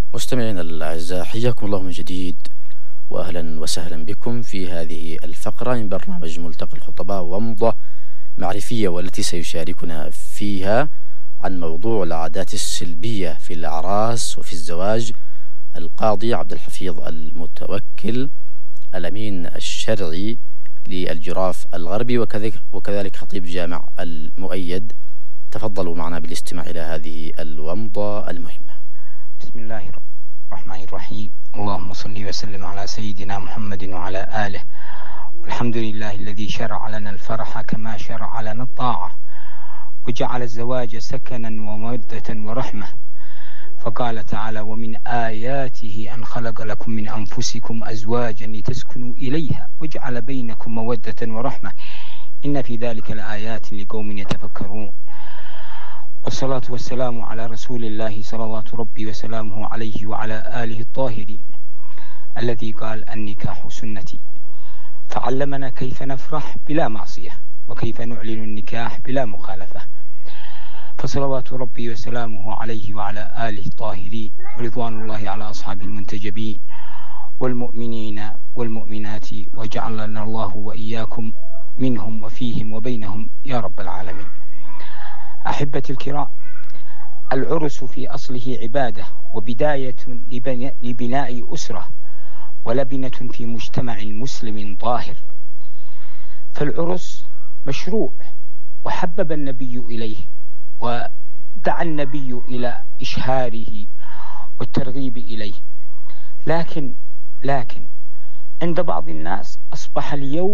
مستمعينا الأعزاء، حياكم الله من جديد وأهلا وسهلا بكم في هذه الفقرة من برنامج ملتقى الخطباء ومضة معرفية، والتي سيشاركنا فيها عن موضوع العادات السلبية في الأعراس وفي الزواج القاضي عبد الحفيظ المتوكل، الأمين الشرعي للجراف الغربي وكذلك خطيب جامع المؤيد. تفضلوا معنا بالاستماع إلى هذه الومضة المهمة. بسم الله الرحمن الرحيم. اللهم صل وسلم على سيدنا محمد وعلى آله، والحمد لله الذي شرع لنا الفرح كما شرع لنا الطاعة، وجعل الزواج سكنا ومودة ورحمة، فقال تعالى: ومن آياته أن خلق لكم من أنفسكم أزواجا لتسكنوا إليها وجعل بينكم مودة ورحمة إن في ذلك لآيات لقوم يتفكرون. والصلاة والسلام على رسول الله صلوات ربي وسلامه عليه وعلى آله الطاهرين، الذي قال: النكاح سنتي، فعلمنا كيف نفرح بلا معصية وكيف نعلن النكاح بلا مخالفة. فصلوات ربي وسلامه عليه وعلى آله الطاهرين، ورضوان الله على أصحاب المنتجبين والمؤمنين والمؤمنات، وجعلنا الله وإياكم منهم وفيهم وبينهم يا رب العالمين. أحبتي الكرام، العرس في أصله عبادة وبداية لبناء أسرة ولبنة في مجتمع مسلم طاهر. فالعرس مشروع وحبب النبي إليه ودعا النبي إلى إشهاره والترغيب إليه، لكن عند بعض الناس أصبح اليوم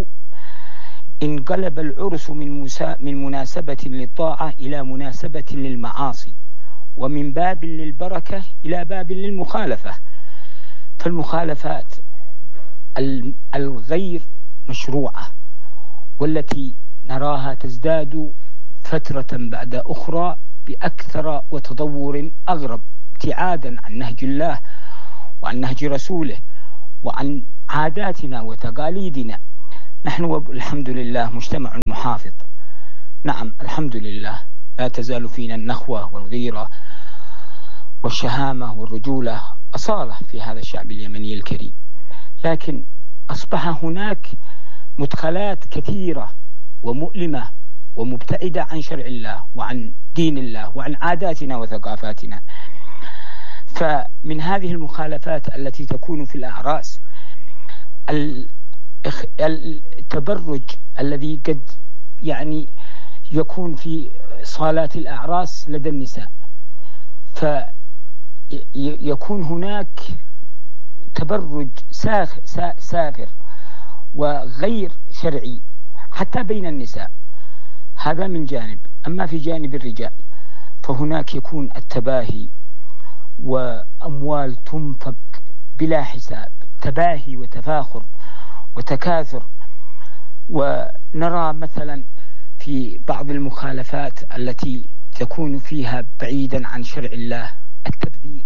انقلب العرس من مناسبة للطاعة إلى مناسبة للمعاصي، ومن باب للبركة إلى باب للمخالفة. فالمخالفات الغير مشروعة والتي نراها تزداد فترة بعد أخرى بأكثر وتطور أغرب، ابتعادا عن نهج الله وعن نهج رسوله وعن عاداتنا وتقاليدنا. نحن الحمد لله مجتمع محافظ، نعم الحمد لله، لا تزال فينا النخوة والغيرة والشهامة والرجولة أصالة في هذا الشعب اليمني الكريم، لكن أصبح هناك مدخلات كثيرة ومؤلمة ومبتعدة عن شرع الله وعن دين الله وعن عاداتنا وثقافاتنا. فمن هذه المخالفات التي تكون في الأعراس التبرج الذي قد يكون في صالات الأعراس لدى النساء، فيكون هناك تبرج سافر وغير شرعي حتى بين النساء. هذا من جانب. أما في جانب الرجال فهناك يكون التباهي وأموال تنفق بلا حساب، تباهي وتفاخر وتكاثر. ونرى مثلا في بعض المخالفات التي تكون فيها بعيدا عن شرع الله التبذير.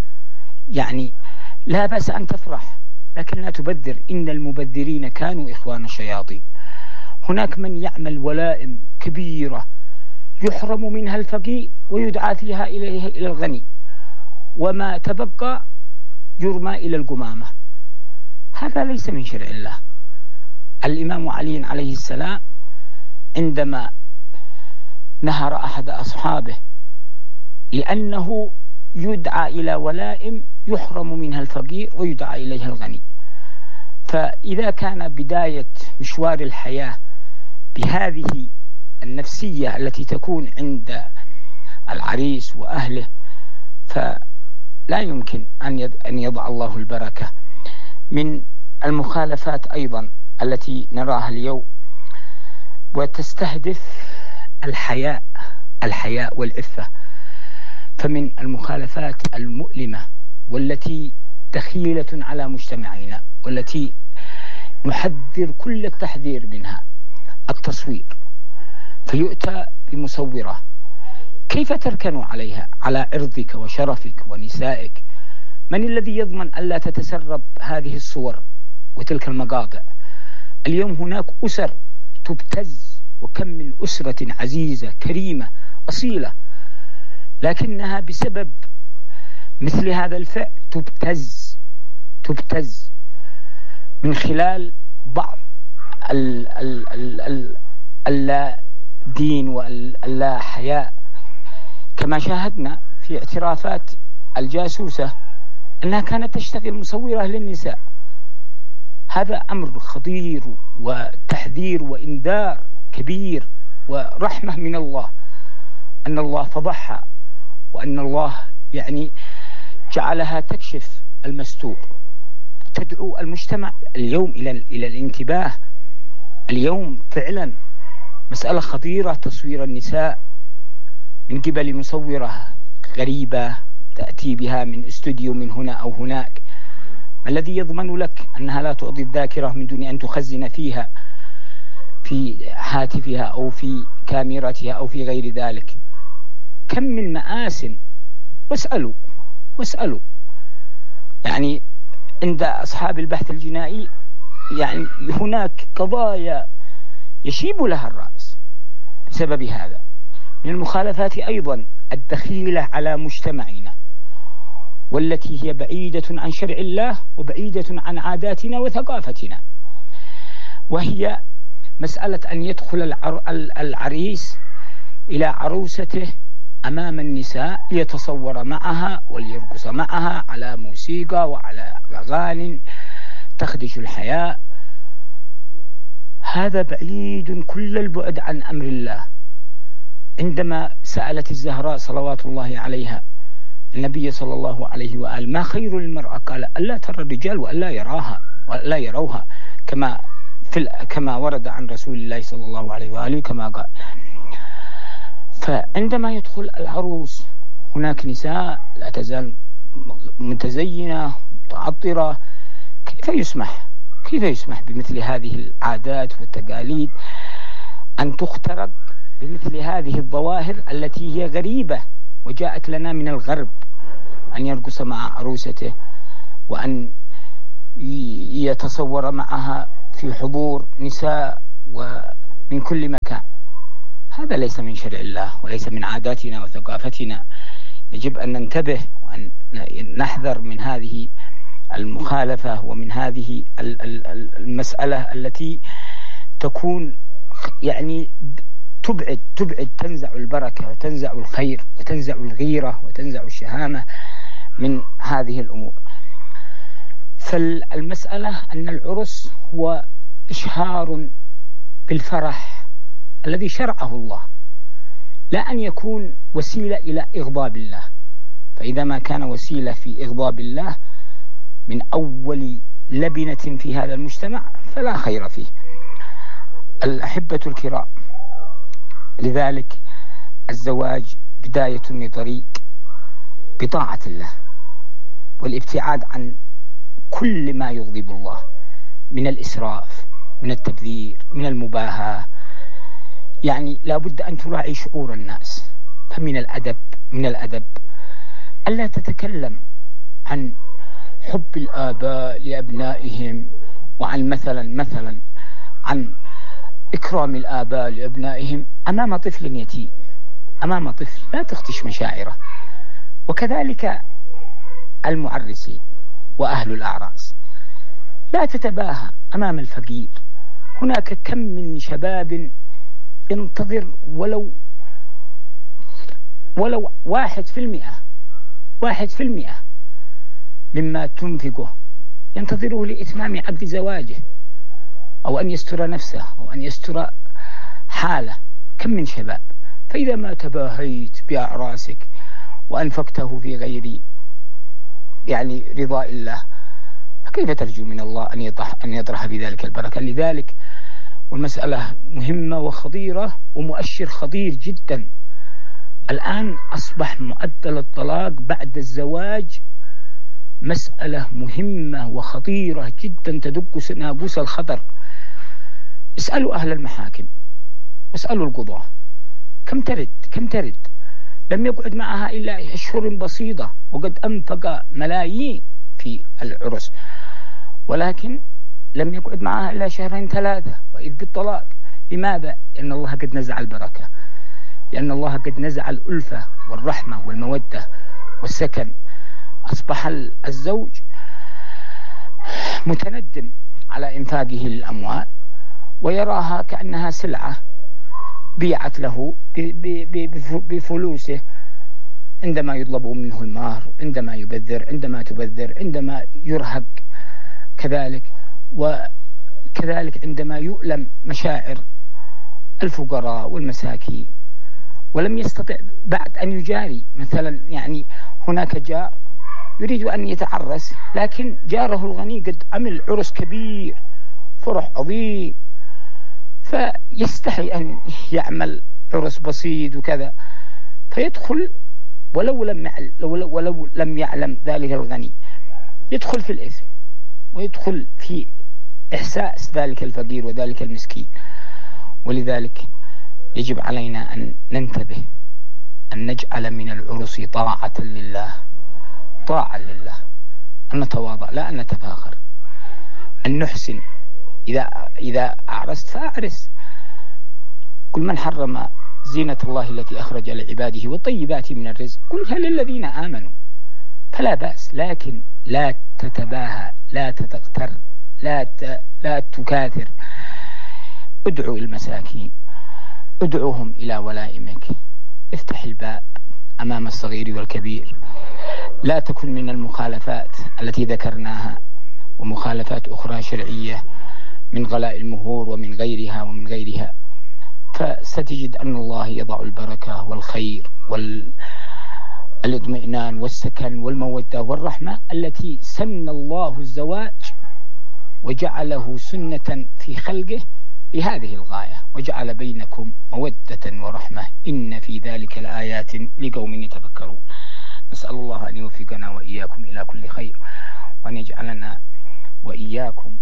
لا بأس أن تفرح لكن لا تبذر، إن المبذرين كانوا إخوان الشياطين. هناك من يعمل ولائم كبيرة يحرم منها الفقير ويدعى فيها إلى الغني، وما تبقى يرمى إلى القمامة. هذا ليس من شرع الله. الإمام علي عليه السلام عندما نهر أحد أصحابه لأنه يدعى إلى ولائم يحرم منها الفقير ويدعى إليها الغني، فإذا كان بداية مشوار الحياة بهذه النفسية التي تكون عند العريس وأهله، فلا يمكن أن يضع الله البركة. من المخالفات أيضا التي نراها اليوم وتستهدف الحياء والعفة، فمن المخالفات المؤلمة والتي دخيلة على مجتمعنا والتي نحذر كل التحذير منها التصوير. فيؤتى بمصورة، كيف تركن عليها على عرضك وشرفك ونسائك؟ من الذي يضمن ألا تتسرب هذه الصور وتلك المقاطع؟ اليوم هناك أسر تبتز، وكم من أسرة عزيزة كريمة أصيلة، لكنها بسبب مثل هذا الفعل تبتز من خلال بعض اللا دين واللا حياء، كما شاهدنا في اعترافات الجاسوسة أنها كانت تشتغل مصورة للنساء. هذا أمر خطير وتحذير وإنذار كبير ورحمة من الله، أن الله فضحها، وأن الله يعني جعلها تكشف المستور. تدعو المجتمع اليوم إلى الانتباه. اليوم فعلا مسألة خطيرة تصوير النساء من قبل مصورة غريبة تأتي بها من استوديو من هنا أو هناك. ما الذي يضمن لك أنها لا تعطي الذاكرة من دون أن تخزن فيها في هاتفها أو في كاميرتها أو في غير ذلك؟ كم من مآسٍ. واسألوا يعني عند أصحاب البحث الجنائي، يعني هناك قضايا يشيب لها الرأس بسبب هذا. من المخالفات أيضا الدخيلة على مجتمعنا، والتي هي بعيدة عن شرع الله وبعيدة عن عاداتنا وثقافتنا، وهي مسألة أن يدخل العريس إلى عروسته أمام النساء ليتصور معها وليرقص معها على موسيقى وعلى أغاني تخدش الحياء. هذا بعيد كل البعد عن أمر الله. عندما سألت الزهراء صلوات الله عليها النبي صلى الله عليه وآله ما خير المرأة، قال ألا ترى الرجال وألا يراها وألا يروها، كما ورد عن رسول الله صلى الله عليه وآله كما قال. فعندما يدخل العروس هناك نساء لا تزال متزينة متعطرة، كيف يسمح بمثل هذه العادات والتقاليد أن تخترق بمثل هذه الظواهر التي هي غريبة وجاءت لنا من الغرب؟ أن يرقص مع عروسته وأن يتصور معها في حضور نساء ومن كل مكان. هذا ليس من شرع الله وليس من عاداتنا وثقافتنا. يجب أن ننتبه وأن نحذر من هذه المخالفة ومن هذه المسألة التي تكون يعني تبعد تنزع البركة وتنزع الخير وتنزع الغيرة وتنزع الشهامة من هذه الأمور. فالمسألة أن العرس هو إشهار بالفرح الذي شرعه الله، لا أن يكون وسيلة إلى إغضاب الله. فإذا ما كان وسيلة في إغضاب الله من أول لبنة في هذا المجتمع فلا خير فيه. الأحبة الكرام، لذلك الزواج بداية لطريق بطاعة الله والابتعاد عن كل ما يغضب الله من الإسراف، من التبذير، من المباهاة. يعني لابد أن تراعي شعور الناس. فمن الأدب ألا تتكلم عن حب الآباء لأبنائهم، وعن مثلا عن إكرام الآباء لأبنائهم أمام طفل يتيم، أمام طفل، لا تخدش مشاعره. وكذلك المعرسين وأهل الأعراس، لا تتباهى أمام الفقير. هناك كم من شباب ينتظر ولو 1% مما تنفقه، ينتظره لإتمام عقد زواجه أو أن يستر نفسه أو أن يستر حاله. كم من شباب، فإذا ما تباهيت بأعراسك وأنفقته في غير يعني رضاء الله، فكيف ترجو من الله أن يطرح بذلك البركة؟ لذلك والمسألة مهمة وخطيرة ومؤشر خطير جدا. الآن أصبح معدل الطلاق بعد الزواج مسألة مهمة وخطيرة جدا تدق ناقوس الخطر. اسألوا أهل المحاكم واسألوا القضاة كم ترد. لم يقعد معها إلا أشهر بسيطة وقد أنفق ملايين في العرس، ولكن لم يقعد معها إلا 2-3 وإذ بالطلاق. لماذا؟ لأن الله قد نزع البركة، لأن الله قد نزع الألفة والرحمة والمودة والسكن. أصبح الزوج متندم على إنفاقه الأموال ويراها كأنها سلعة بيعت له بفلوسه، عندما يطلب منه المهر، عندما يبذر، عندما تبذر، عندما يرهق كذلك، وكذلك عندما يؤلم مشاعر الفقراء والمساكين، ولم يستطع بعد أن يجاري. مثلا يعني هناك جار يريد أن يتعرس، لكن جاره الغني قد عمل عرس كبير، فرح عظيم، فيستحي أن يعمل عرس بسيط وكذا، فيدخل ولو لم يعلم ذلك الغني، يدخل في الإثم ويدخل في إحساس ذلك الفقير وذلك المسكين. ولذلك يجب علينا أن ننتبه، أن نجعل من العرس طاعة لله، طاعة لله، أن نتواضع لا أن نتفاخر، أن نحسن. إذا أعرست فأعرس. كل من حرم زينة الله التي أخرج لعباده والطيبات من الرزق قلها للذين آمنوا، فلا بأس، لكن لا تتباهى، لا تتغتر، لا تكاثر. ادعو المساكين، ادعوهم إلى ولائمك، افتح الباب أمام الصغير والكبير، لا تكن من المخالفات التي ذكرناها ومخالفات أخرى شرعية من غلاء المهور ومن غيرها فستجد أن الله يضع البركة والخير والاطمئنان والسكن والمودة والرحمة التي سن الله الزواج وجعله سنة في خلقه لهذه الغاية، وجعل بينكم مودة ورحمة، إن في ذلك الآيات لقوم يتفكرون. نسأل الله أن يوفقنا وإياكم إلى كل خير، وأن يجعلنا وإياكم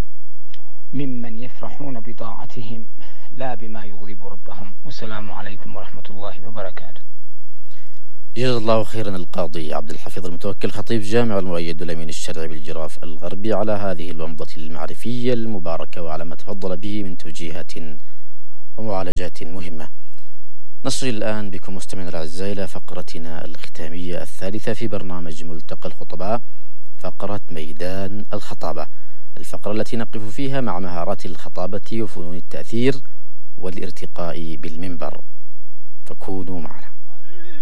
ممن يفرحون بطاعتهم لا بما يغضب ربهم. والسلام عليكم ورحمة الله وبركاته. جزا الله خيرا القاضي عبد الحفيظ المتوكل خطيب جامع المؤيد الأمين الشرعي بالجراف الغربي على هذه الومضة المعرفية المباركة وعلى ما تفضل به من توجيهات ومعالجات مهمة. نصل الآن بكم مستمعينا الأعزاء إلى فقرتنا الختامية الثالثة في برنامج ملتقى الخطباء، فقرة ميدان الخطابة، الفقرة التي نقف فيها مع مهارات الخطابة وفنون التأثير والارتقاء بالمنبر، فكونوا معنا.